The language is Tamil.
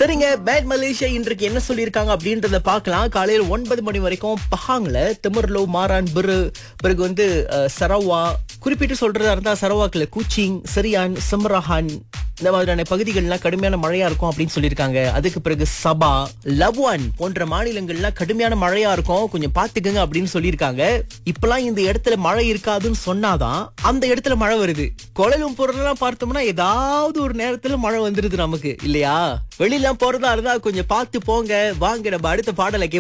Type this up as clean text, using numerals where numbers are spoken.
சரிங்க, பேட் மலேசியா இன்றைக்கு என்ன சொல்லியிருக்காங்க அப்படின்றத பார்க்கலாம். காலையில் 9 மணி வரைக்கும் பஹாங்ல திமிர்லோ, மாரான், பிறகு வந்து சரவா, குறிப்பிட்டு சொல்றதா இருந்தா சரவாக்குல கூச்சிங், சரியான், சிம்ரஹான் இந்த மாதிரியான பகுதிகள்லாம் கடுமையான மழையா இருக்கும் அப்படின்னு சொல்லியிருக்காங்க. அதுக்கு பிறகு சபா, லபுவான் போன்ற மாநிலங்கள்லாம் கடுமையான மழையா இருக்கும், கொஞ்சம் பாத்துக்கங்க அப்படின்னு சொல்லியிருக்காங்க. இப்பெல்லாம் இந்த இடத்துல மழை இருக்காதுன்னு சொன்னாதான் அந்த இடத்துல மழை வருது. கோலாலம்பூர்லாம் பார்த்தோம்னா ஏதாவது ஒரு நேரத்துல மழை வந்துருது நமக்கு இல்லையா? வெளியெல்லாம் போறதா இருந்தா கொஞ்சம் பார்த்து போங்க. வாங்க நம்ம அடுத்த பாடலை கேட்போம்.